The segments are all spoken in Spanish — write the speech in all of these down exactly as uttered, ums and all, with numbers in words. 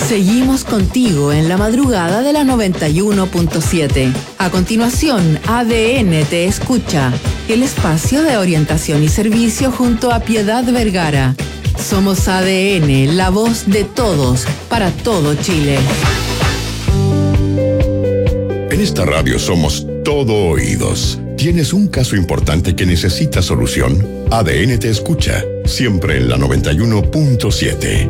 Seguimos contigo en la madrugada de la noventa y uno punto siete. A continuación, A D N Te Escucha, el espacio de orientación y servicio junto a Piedad Vergara. Somos A D N, la voz de todos, para todo Chile. En esta radio somos todo oídos. ¿Tienes un caso importante que necesita solución? A D N Te Escucha, siempre en la noventa y uno punto siete.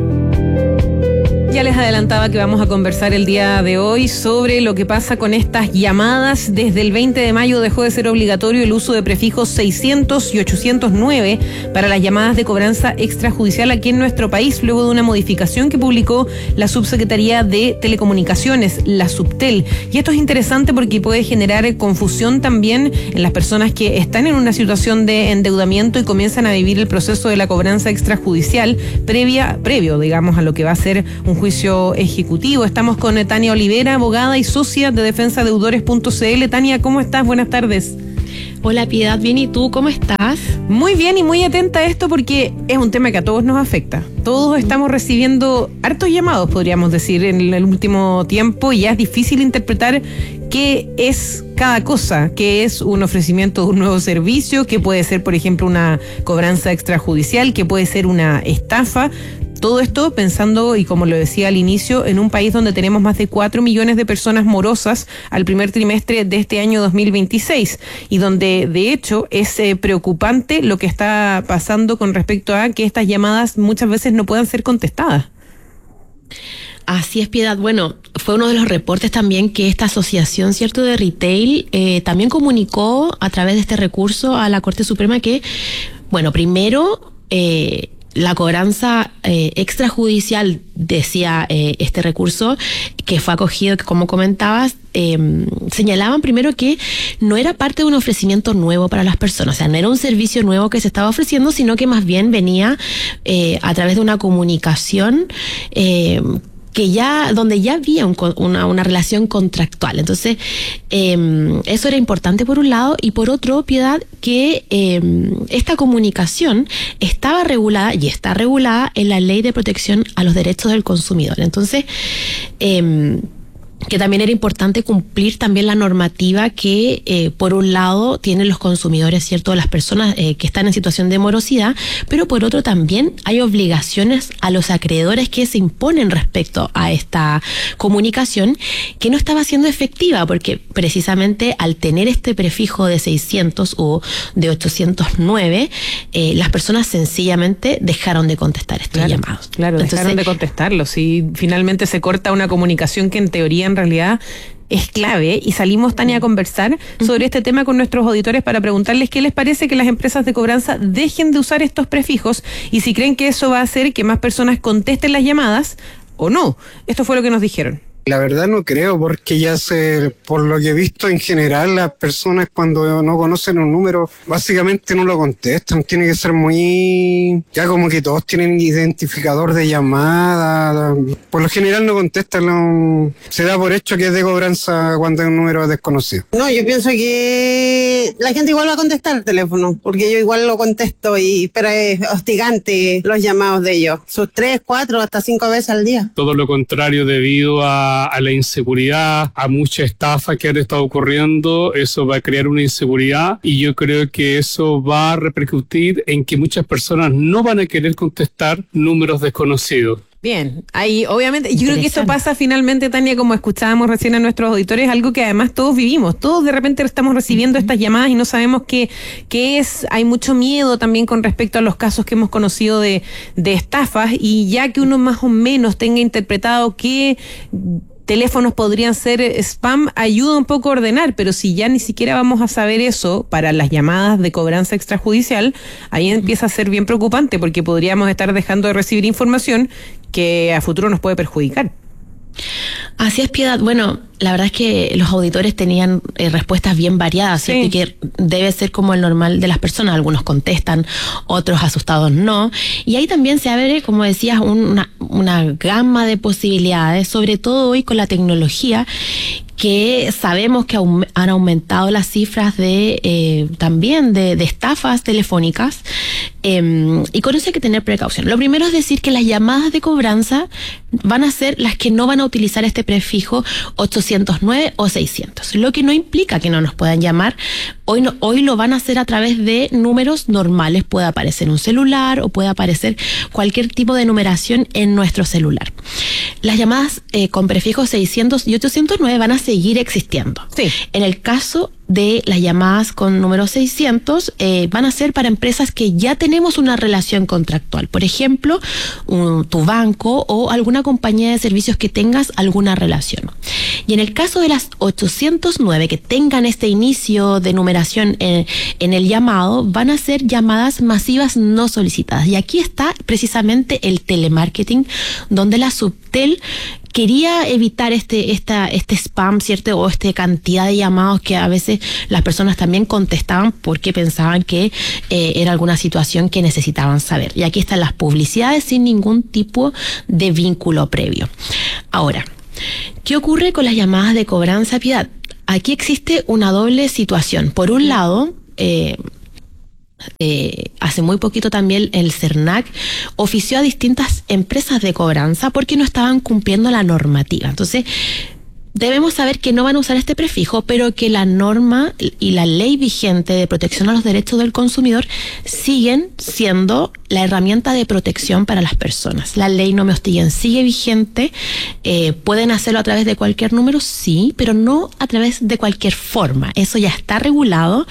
Ya les adelantaba que vamos a conversar el día de hoy sobre lo que pasa con estas llamadas. Desde el veinte de mayo dejó de ser obligatorio el uso de prefijos seiscientos y ochocientos nueve para las llamadas de cobranza extrajudicial aquí en nuestro país, luego de una modificación que publicó la Subsecretaría de Telecomunicaciones, la Subtel. Y esto es interesante porque puede generar confusión también en las personas que están en una situación de endeudamiento y comienzan a vivir el proceso de la cobranza extrajudicial previa, previo, digamos, a lo que va a ser un juicio ejecutivo. Estamos con Tania Olivera, abogada y socia de defensa deudores punto c l. Tania, ¿cómo estás? Buenas tardes. Hola Piedad, bien, ¿y tú cómo estás? Muy bien y muy atenta a esto porque es un tema que a todos nos afecta. Todos estamos recibiendo hartos llamados, podríamos decir, en el último tiempo, y ya es difícil interpretar qué es cada cosa, qué es un ofrecimiento de un nuevo servicio, qué puede ser, por ejemplo, una cobranza extrajudicial, qué puede ser una estafa. Todo esto pensando, y como lo decía al inicio, en un país donde tenemos más de cuatro millones de personas morosas al primer trimestre de este año dos mil veintiséis, y donde de hecho es eh, preocupante lo que está pasando con respecto a que estas llamadas muchas veces no puedan ser contestadas. Así es, Piedad. Bueno, fue uno de los reportes también que esta asociación, cierto, de retail eh, también comunicó a través de este recurso a la Corte Suprema que, bueno, primero eh, la cobranza eh, extrajudicial, decía eh, este recurso, que fue acogido, que como comentabas, eh, señalaban primero que no era parte de un ofrecimiento nuevo para las personas, o sea, no era un servicio nuevo que se estaba ofreciendo, sino que más bien venía eh, a través de una comunicación eh, que ya, donde ya había un, una, una relación contractual. Entonces, eh, eso era importante por un lado, y por otro, Piedad, que eh, esta comunicación estaba regulada y está regulada en la Ley de Protección a los Derechos del Consumidor. Entonces, eh, que también era importante cumplir también la normativa que, eh, por un lado, tienen los consumidores, ¿cierto?, las personas eh, que están en situación de morosidad, pero por otro también hay obligaciones a los acreedores que se imponen respecto a esta comunicación, que no estaba siendo efectiva, porque precisamente al tener este prefijo de seiscientos o de ochocientos nueve, eh, las personas sencillamente dejaron de contestar estos claro, llamados. Claro, Entonces, dejaron de contestarlos, y finalmente se corta una comunicación que en teoría en realidad es clave. Y salimos, Tania, a conversar sobre este tema con nuestros auditores para preguntarles qué les parece que las empresas de cobranza dejen de usar estos prefijos y si creen que eso va a hacer que más personas contesten las llamadas o no. Esto fue lo que nos dijeron. La verdad no creo, porque ya se, por lo que he visto en general, las personas cuando no conocen un número, básicamente no lo contestan. Tiene que ser muy, ya como que todos tienen identificador de llamada. Por lo general no contestan, no, se da por hecho que es de cobranza cuando es un número desconocido. No, yo pienso que la gente igual va a contestar el teléfono, porque yo igual lo contesto, y pero es hostigante los llamados de ellos. Sus tres, cuatro, hasta cinco veces al día. Todo lo contrario, debido a a la inseguridad, a mucha estafa que han estado ocurriendo, eso va a crear una inseguridad, y yo creo que eso va a repercutir en que muchas personas no van a querer contestar números desconocidos. Bien, ahí obviamente, yo creo que esto pasa finalmente, Tania, como escuchábamos recién a nuestros auditores, algo que además todos vivimos, todos de repente estamos recibiendo estas llamadas y no sabemos qué, qué es. Hay mucho miedo también con respecto a los casos que hemos conocido de, de estafas, y ya que uno más o menos tenga interpretado qué teléfonos podrían ser spam, ayuda un poco a ordenar, pero si ya ni siquiera vamos a saber eso para las llamadas de cobranza extrajudicial, ahí empieza a ser bien preocupante, porque podríamos estar dejando de recibir información que a futuro nos puede perjudicar. Así es, Piedad. Bueno, la verdad es que los auditores tenían eh, respuestas bien variadas, ¿cierto? Sí. Y que debe ser como el normal de las personas. Algunos contestan, otros asustados no. Y ahí también se abre, como decías, una, una gama de posibilidades, sobre todo hoy con la tecnología, que sabemos que aum- han aumentado las cifras de eh, también de, de estafas telefónicas, eh, y con eso hay que tener precaución. Lo primero es decir que las llamadas de cobranza van a ser las que no van a utilizar este prefijo ochocientos nueve o seiscientos, lo que no implica que no nos puedan llamar. Hoy, no, hoy lo van a hacer a través de números normales, puede aparecer un celular o puede aparecer cualquier tipo de numeración en nuestro celular. Las llamadas eh, con prefijos seiscientos y ochocientos nueve van a seguir existiendo. Sí. En el caso de las llamadas con número seiscientos, eh, van a ser para empresas que ya tenemos una relación contractual. Por ejemplo, un, tu banco o alguna compañía de servicios que tengas alguna relación. Y en el caso de las ochocientos nueve, que tengan este inicio de numeración en, en el llamado, van a ser llamadas masivas no solicitadas. Y aquí está precisamente el telemarketing, donde la Subtel quería evitar este, esta, este spam, ¿cierto? O esta cantidad de llamados que a veces las personas también contestaban porque pensaban que eh, era alguna situación que necesitaban saber. Y aquí están las publicidades sin ningún tipo de vínculo previo. Ahora, ¿qué ocurre con las llamadas de cobranza, Piedad? Aquí existe una doble situación. Por un lado, eh, Eh, hace muy poquito también el CERNAC ofició a distintas empresas de cobranza porque no estaban cumpliendo la normativa. Entonces, debemos saber que no van a usar este prefijo, pero que la norma y la ley vigente de protección a los derechos del consumidor siguen siendo la herramienta de protección para las personas. La ley No Me Hostiguen sigue vigente. Eh, pueden hacerlo a través de cualquier número, sí, pero no a través de cualquier forma. Eso ya está regulado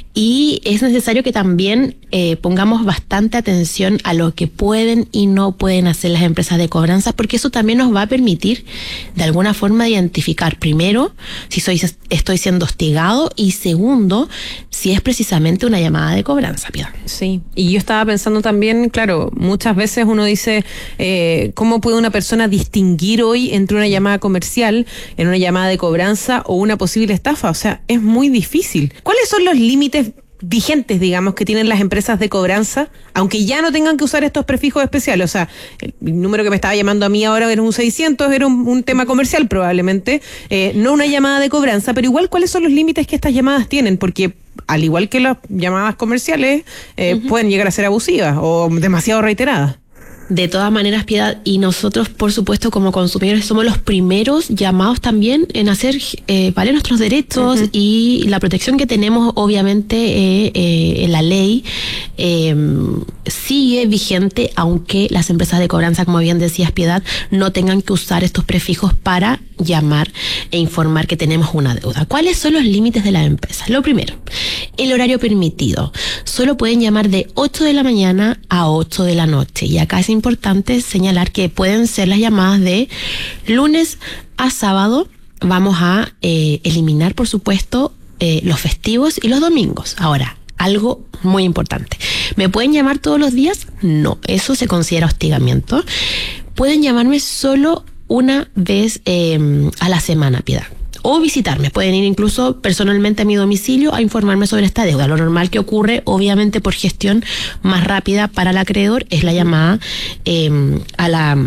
y es necesario que también eh, pongamos bastante atención a lo que pueden y no pueden hacer las empresas de cobranza, porque eso también nos va a permitir de alguna forma identificar, primero, si soy, estoy siendo hostigado, y segundo, si es precisamente una llamada de cobranza, Piedad. Sí, y yo estaba pensando también, claro, muchas veces uno dice, eh, ¿cómo puede una persona distinguir hoy entre una llamada comercial, en una llamada de cobranza o una posible estafa? O sea, es muy difícil. ¿Cuáles son los límites vigentes, digamos, que tienen las empresas de cobranza, aunque ya no tengan que usar estos prefijos especiales? O sea, el número que me estaba llamando a mí ahora era un seiscientos, era un, un tema comercial probablemente, eh, no una llamada de cobranza, pero igual, ¿cuáles son los límites que estas llamadas tienen? Porque al igual que las llamadas comerciales, eh, uh-huh. pueden llegar a ser abusivas o demasiado reiteradas. De todas maneras, Piedad, y nosotros, por supuesto, como consumidores, somos los primeros llamados también en hacer eh, valer nuestros derechos, uh-huh. y la protección que tenemos, obviamente, eh, eh, en la ley eh, sigue vigente, aunque las empresas de cobranza, como bien decías, Piedad, no tengan que usar estos prefijos para llamar e informar que tenemos una deuda. ¿Cuáles son los límites de las empresas? Lo primero, el horario permitido. Solo pueden llamar de ocho de la mañana a ocho de la noche, y acá es importante señalar que pueden ser las llamadas de lunes a sábado. Vamos a eh, eliminar, por supuesto, eh, los festivos y los domingos. Ahora, algo muy importante. ¿Me pueden llamar todos los días? No, eso se considera hostigamiento. Pueden llamarme solo una vez eh, a la semana, Piedad. O visitarme, pueden ir incluso personalmente a mi domicilio a informarme sobre esta deuda. Lo normal que ocurre, obviamente por gestión más rápida para el acreedor, es la llamada eh, a la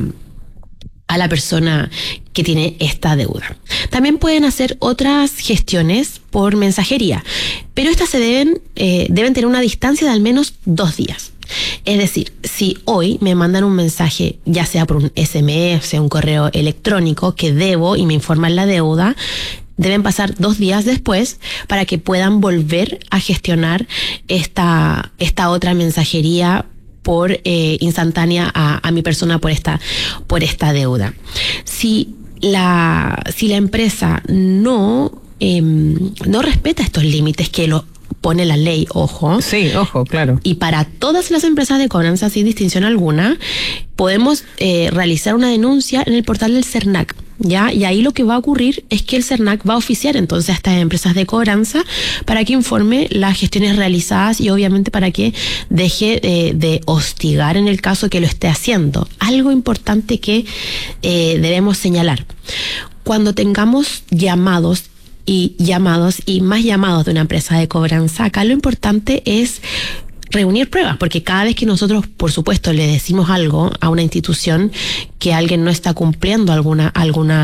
a la persona que tiene esta deuda. También pueden hacer otras gestiones por mensajería, pero estas se deben eh, deben tener una distancia de al menos dos días. Es decir, si hoy me mandan un mensaje, ya sea por un ese eme ese, un correo electrónico, que debo y me informan la deuda, deben pasar dos días después para que puedan volver a gestionar esta, esta otra mensajería por eh, instantánea a, a mi persona por esta, por esta deuda. Si la, si la empresa no, eh, no respeta estos límites que lo pone la ley, ojo. Sí, ojo, claro. Y para todas las empresas de cobranza, sin distinción alguna, podemos eh, realizar una denuncia en el portal del CERNAC, ¿ya? Y ahí lo que va a ocurrir es que el CERNAC va a oficiar entonces a estas empresas de cobranza para que informe las gestiones realizadas y obviamente para que deje eh, de hostigar en el caso que lo esté haciendo. Algo importante que eh, debemos señalar. Cuando tengamos llamados y llamados y más llamados de una empresa de cobranza, acá lo importante es reunir pruebas, porque cada vez que nosotros, por supuesto, le decimos algo a una institución que alguien no está cumpliendo alguna alguna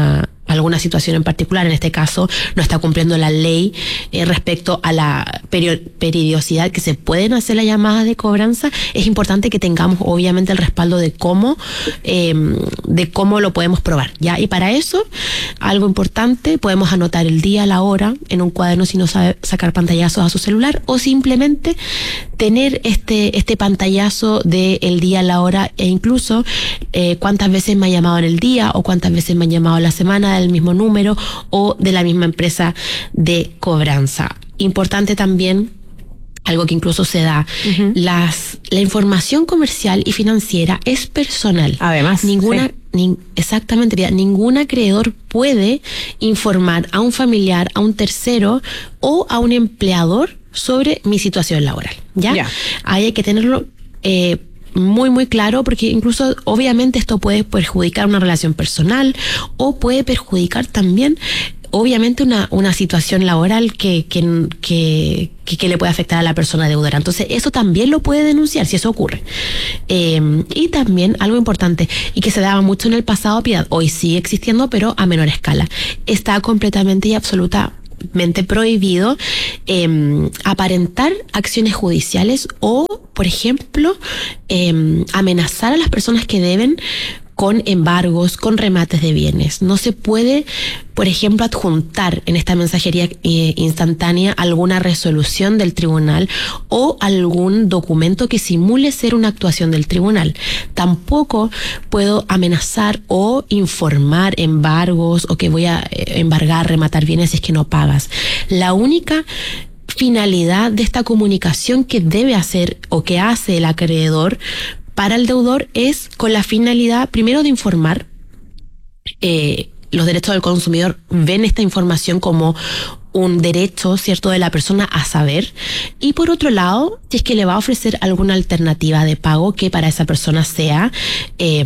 alguna situación en particular, en este caso no está cumpliendo la ley eh, respecto a la perio- periodicidad que se pueden hacer las llamadas de cobranza, es importante que tengamos obviamente el respaldo de cómo eh, de cómo lo podemos probar, ¿ya? Y para eso, algo importante, podemos anotar el día, la hora en un cuaderno si no sabe sacar pantallazos a su celular, o simplemente tener este este pantallazo del día, la hora, e incluso eh, cuántas veces me ha llamado en el día o cuántas veces me han llamado en la semana del mismo número o de la misma empresa de cobranza. Importante también, algo que incluso se da, uh-huh. las la información comercial y financiera es personal. Además, ninguna sí. ni, exactamente, ningún acreedor puede informar a un familiar, a un tercero o a un empleador sobre mi situación laboral, ¿ya? Yeah. Ahí hay que tenerlo eh, muy, muy claro, porque incluso obviamente esto puede perjudicar una relación personal o puede perjudicar también obviamente una, una situación laboral que, que, que, que, que le puede afectar a la persona deudora. Entonces eso también lo puede denunciar si eso ocurre. Eh, y también algo importante y que se daba mucho en el pasado, Piedad, hoy sigue existiendo pero a menor escala, está completamente y absolutamente prohibido eh, aparentar acciones judiciales o, por ejemplo, eh, amenazar a las personas que deben con embargos, con remates de bienes. No se puede, por ejemplo, adjuntar en esta mensajería eh, instantánea alguna resolución del tribunal o algún documento que simule ser una actuación del tribunal. Tampoco puedo amenazar o informar embargos o que voy a eh, embargar, rematar bienes si es que no pagas. La única finalidad de esta comunicación que debe hacer o que hace el acreedor para el deudor es con la finalidad, primero, de informar. Eh, los derechos del consumidor ven esta información como un derecho, ¿cierto?, de la persona a saber. Y por otro lado, si es que le va a ofrecer alguna alternativa de pago que para esa persona sea eh,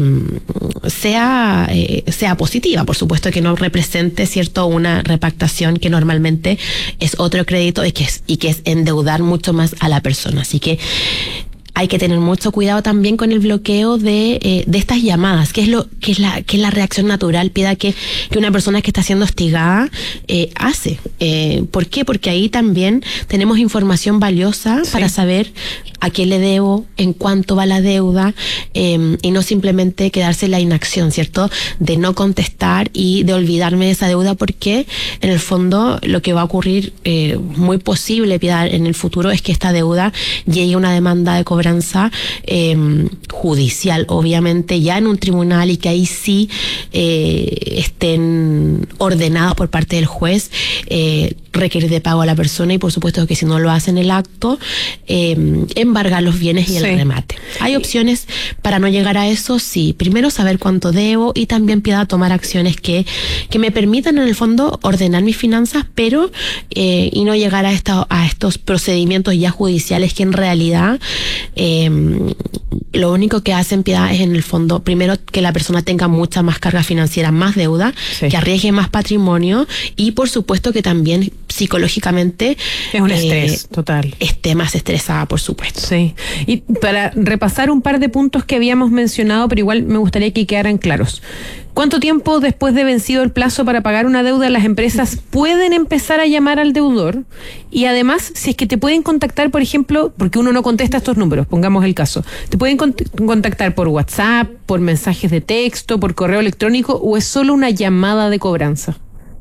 sea eh, sea positiva, por supuesto, que no represente, ¿cierto?, una repactación que normalmente es otro crédito y que es, y que es endeudar mucho más a la persona. Así que hay que tener mucho cuidado también con el bloqueo de, eh, de estas llamadas, que es lo que es la que es la reacción natural, Piedad, que, que una persona que está siendo hostigada eh, hace. Eh, ¿Por qué? Porque ahí también tenemos información valiosa, sí, para saber a qué le debo, en cuánto va la deuda, eh, y no simplemente quedarse en la inacción, ¿cierto?, de no contestar y de olvidarme de esa deuda, porque en el fondo lo que va a ocurrir, eh, muy posible, Piedad, en el futuro, es que esta deuda llegue a una demanda de cobranza eh, judicial, obviamente ya en un tribunal, y que ahí sí eh, estén ordenados por parte del juez eh, requerir de pago a la persona, y por supuesto que si no lo hacen el acto, eh, embargar los bienes y el sí. remate. Hay opciones para no llegar a eso, sí. Primero, saber cuánto debo, y también, Piedad, tomar acciones que, que me permitan en el fondo ordenar mis finanzas, pero eh, y no llegar a, esta, a estos procedimientos ya judiciales que en realidad eh, lo único que hacen, Piedad, es en el fondo, primero, que la persona tenga mucha más carga financiera, más deuda, sí. que arriesgue más patrimonio, y por supuesto que también psicológicamente es un eh, estrés total, esté más estresada, por supuesto. Sí. Y para repasar un par de puntos que habíamos mencionado, pero igual me gustaría que quedaran claros. ¿Cuánto tiempo después de vencido el plazo para pagar una deuda las empresas pueden empezar a llamar al deudor? Y además, si es que te pueden contactar, por ejemplo, porque uno no contesta estos números, pongamos el caso, ¿te pueden contactar por WhatsApp, por mensajes de texto, por correo electrónico, o es solo una llamada de cobranza?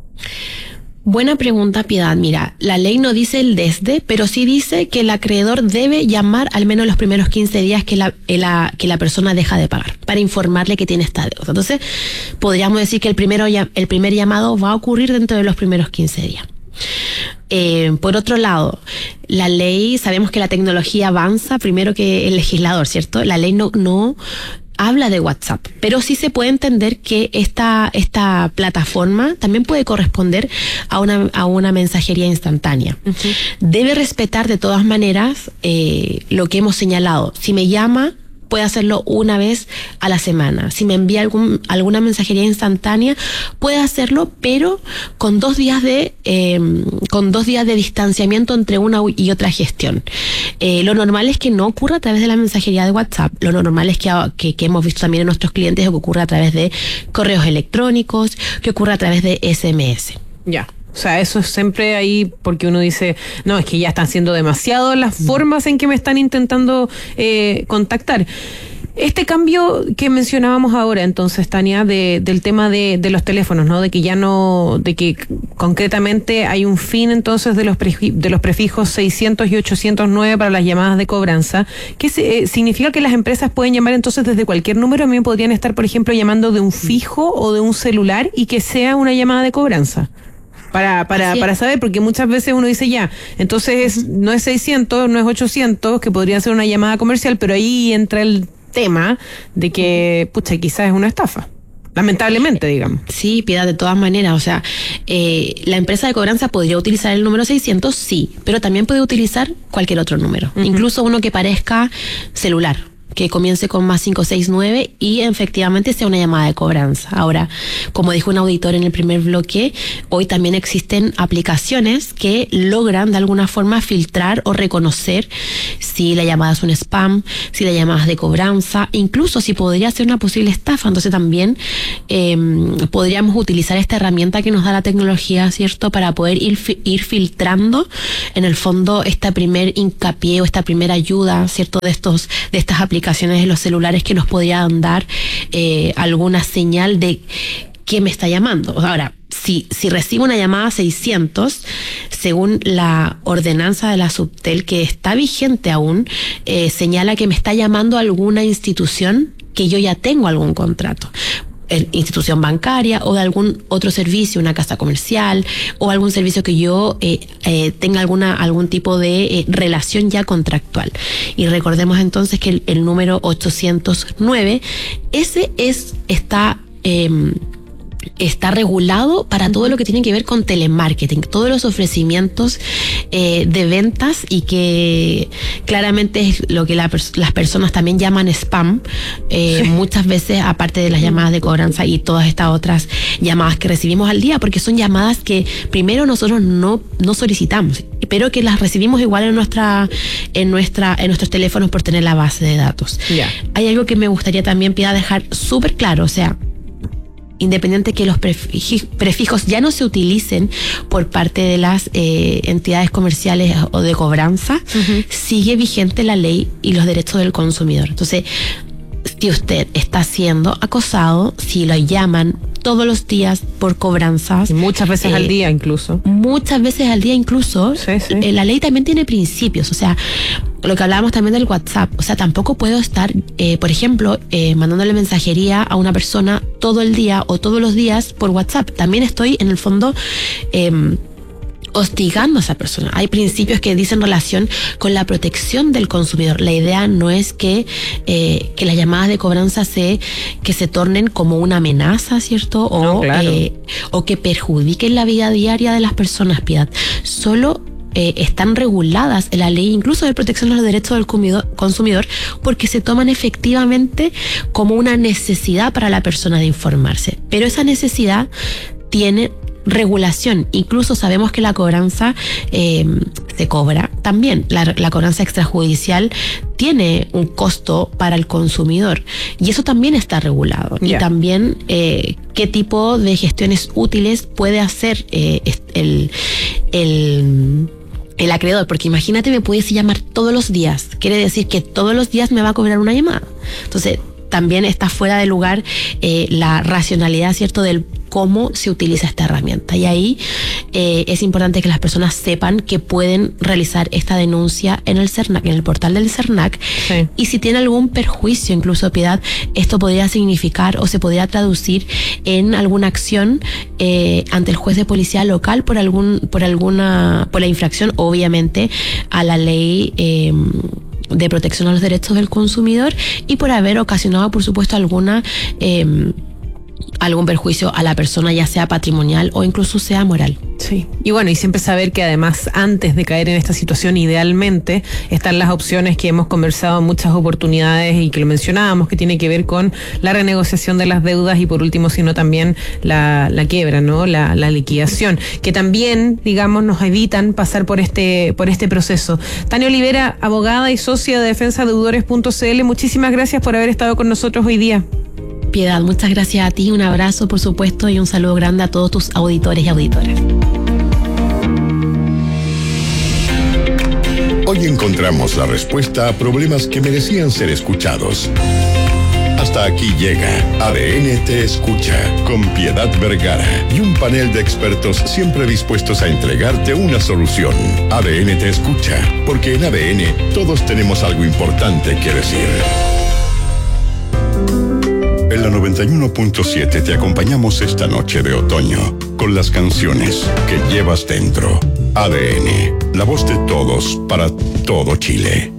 Buena pregunta, Piedad. Mira, la ley no dice el desde, pero sí dice que el acreedor debe llamar al menos los primeros quince días que la, la, que la persona deja de pagar, para informarle que tiene esta deuda. Entonces, podríamos decir que el, primero, el primer llamado va a ocurrir dentro de los primeros quince días. Eh, por otro lado, la ley, sabemos que la tecnología avanza primero que el legislador, ¿cierto? La ley no... no habla de WhatsApp, pero sí se puede entender que esta, esta plataforma también puede corresponder a una, a una mensajería instantánea. Uh-huh. Debe respetar de todas maneras eh, lo que hemos señalado. Si me llama puede hacerlo una vez a la semana. Si me envía algún, alguna mensajería instantánea, puede hacerlo, pero con dos días de eh, con dos días de distanciamiento entre una y otra gestión. Eh, lo normal es que no ocurra a través de la mensajería de WhatsApp. Lo normal es que, que, que hemos visto también en nuestros clientes que ocurra a través de correos electrónicos, que ocurra a través de ese eme ese. Ya. O sea, eso es siempre ahí porque uno dice, no, es que ya están siendo demasiado las formas en que me están intentando eh, contactar. Este cambio que mencionábamos ahora, entonces, Tania, de, del tema de, de los teléfonos, ¿no? De que ya no, de que concretamente hay un fin entonces de los pre, de los prefijos seiscientos y ochocientos nueve para las llamadas de cobranza. ¿Qué se, eh, significa que las empresas pueden llamar entonces desde cualquier número? A mí podrían estar, por ejemplo, llamando de un fijo o de un celular y que sea una llamada de cobranza. Para para para saber, porque muchas veces uno dice ya, entonces es, no es seiscientos, no es ochocientos, que podría ser una llamada comercial, pero ahí entra el tema de que, pucha, quizás es una estafa. Lamentablemente, digamos. Sí, Piedad, de todas maneras, o sea, eh, la empresa de cobranza podría utilizar el número seiscientos, sí, pero también puede utilizar cualquier otro número, uh-huh. incluso uno que parezca celular, que comience con más cinco seis nueve y efectivamente sea una llamada de cobranza. Ahora, como dijo un auditor en el primer bloque, hoy también existen aplicaciones que logran de alguna forma filtrar o reconocer si la llamada es un spam, si la llamada es de cobranza, incluso si podría ser una posible estafa. Entonces también eh, podríamos utilizar esta herramienta que nos da la tecnología, ¿cierto?, para poder ir, ir filtrando en el fondo esta primer hincapié o esta primera ayuda, ¿cierto?, de estos de estas aplicaciones de los celulares que nos podrían dar eh, alguna señal de que me está llamando. Ahora, si, si recibo una llamada seiscientos, según la ordenanza de la Subtel, que está vigente aún, eh, señala que me está llamando alguna institución que yo ya tengo algún contrato. Institución bancaria o de algún otro servicio, una casa comercial o algún servicio que yo eh, eh, tenga alguna algún tipo de eh, relación ya contractual. Y recordemos entonces que el, el número ochocientos nueve, ese es está eh, está regulado para todo lo que tiene que ver con telemarketing, todos los ofrecimientos eh, de ventas, y que claramente es lo que la, las personas también llaman spam, eh, sí. muchas veces, aparte de las llamadas de cobranza y todas estas otras llamadas que recibimos al día, porque son llamadas que primero nosotros no, no solicitamos, pero que las recibimos igual en nuestra, en nuestra, en nuestros teléfonos por tener la base de datos. Yeah. Hay algo que me gustaría también, Pia, dejar súper claro, o sea, independiente que los prefijos ya no se utilicen por parte de las eh, entidades comerciales o de cobranza, uh-huh. sigue vigente la ley y los derechos del consumidor. Entonces, si usted está siendo acosado, si lo llaman todos los días por cobranzas, y muchas veces eh, al día incluso. Muchas veces al día incluso. Sí, sí. Eh, la ley también tiene principios, o sea, lo que hablábamos también del WhatsApp, o sea, tampoco puedo estar, eh, por ejemplo, eh, mandándole mensajería a una persona todo el día o todos los días por WhatsApp. También estoy, en el fondo, eh, hostigando a esa persona. Hay principios que dicen relación con la protección del consumidor. La idea no es que eh, que las llamadas de cobranza se que se tornen como una amenaza, ¿cierto? O, no, claro. eh, o que perjudiquen la vida diaria de las personas, Piedad. Solo Eh, están reguladas en la ley, incluso de protección de los derechos del consumidor, porque se toman efectivamente como una necesidad para la persona de informarse. Pero esa necesidad tiene regulación. Incluso sabemos que la cobranza eh, se cobra también. La, la cobranza extrajudicial tiene un costo para el consumidor y eso también está regulado. Yeah. Y también eh, qué tipo de gestiones útiles puede hacer eh, el, el el acreedor, porque imagínate, me pudiese llamar todos los días, quiere decir que todos los días me va a cobrar una llamada. Entonces también está fuera de lugar eh, la racionalidad, ¿cierto?, del cómo se utiliza esta herramienta. Y ahí eh, es importante que las personas sepan que pueden realizar esta denuncia en el CERNAC, en el portal del CERNAC. Sí. Y si tiene algún perjuicio, incluso, Piedad, esto podría significar o se podría traducir en alguna acción eh, ante el juez de policía local por algún, por alguna, por la infracción, obviamente, a la ley eh, de protección a los derechos del consumidor y por haber ocasionado, por supuesto, alguna eh, algún perjuicio a la persona, ya sea patrimonial o incluso sea moral. Sí, y bueno, y siempre saber que además antes de caer en esta situación, idealmente están las opciones que hemos conversado en muchas oportunidades y que lo mencionábamos, que tiene que ver con la renegociación de las deudas y por último, sino también la, la quiebra, ¿no? La, la liquidación, que también, digamos, nos evitan pasar por este, por este proceso. Tania Olivera, abogada y socia de defensa deudores punto c l, muchísimas gracias por haber estado con nosotros hoy día. Piedad, muchas gracias a ti, un abrazo por supuesto y un saludo grande a todos tus auditores y auditoras. Hoy encontramos la respuesta a problemas que merecían ser escuchados. Hasta aquí llega A D N Te Escucha, con Piedad Vergara y un panel de expertos siempre dispuestos a entregarte una solución. A D N Te Escucha, porque en A D N todos tenemos algo importante que decir. En la noventa y uno punto siete te acompañamos esta noche de otoño con las canciones que llevas dentro. A D N, la voz de todos para todo Chile.